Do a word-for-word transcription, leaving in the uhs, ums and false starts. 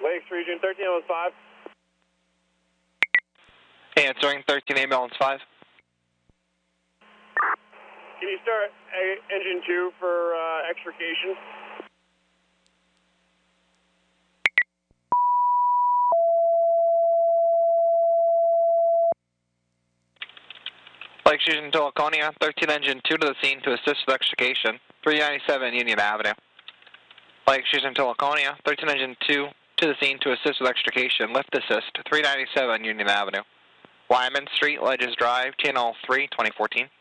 Lakes Region, thirteen ambulance five. Answering thirteen ambulance five. Can you start a engine two for uh, extrication? Lakes Region to Laconia, thirteen engine two to the scene to assist with extrication, three ninety-seven Union Avenue. Lakes Region to Laconia, thirteen engine two to the scene to assist with extrication, lift assist, three ninety-seven Union Avenue. Lyman Street, Ledges Drive, Channel three, twenty fourteen.